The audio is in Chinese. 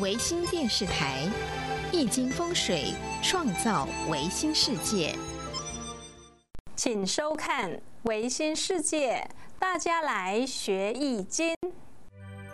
维新电视台易经风水，创造维新世界。 请收看《维新世界》，大家来学易经。